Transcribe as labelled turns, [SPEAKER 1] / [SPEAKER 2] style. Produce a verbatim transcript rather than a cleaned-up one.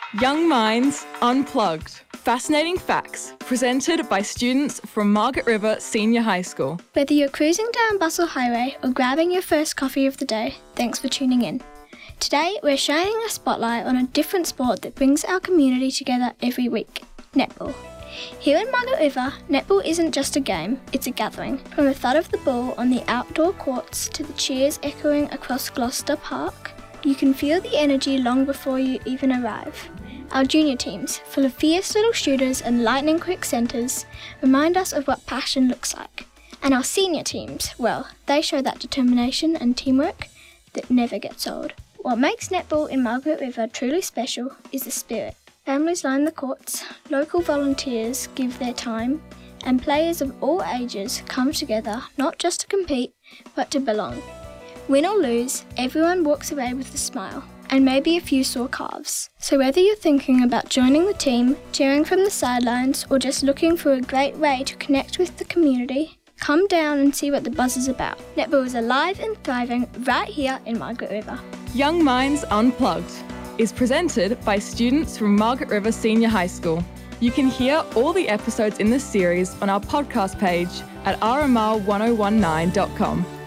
[SPEAKER 1] Young Minds Unplugged. Fascinating facts presented by students from Margaret River Senior High School.
[SPEAKER 2] Whether you're cruising down Bustle Highway or grabbing your first coffee of the day, thanks for tuning in. Today we're shining a spotlight on a different sport that brings our community together every week, netball. Here in Margaret River, netball isn't just a game, it's a gathering. From the thud of the ball on the outdoor courts to the cheers echoing across Gloucester Park, you can feel the energy long before you even arrive. Our junior teams, full of fierce little shooters and lightning-quick centres, remind us of what passion looks like. And our senior teams, well, they show that determination and teamwork that never gets old. What makes netball in Margaret River truly special is the spirit. Families line the courts, local volunteers give their time, and players of all ages come together not just to compete, but to belong. Win or lose, everyone walks away with a smile, and maybe a few sore calves. So whether you're thinking about joining the team, cheering from the sidelines, or just looking for a great way to connect with the community, come down and see what the buzz is about. Netball is alive and thriving right here in Margaret River.
[SPEAKER 1] Young Minds Unplugged is presented by students from Margaret River Senior High School. You can hear all the episodes in this series on our podcast page at r m r ten nineteen dot com.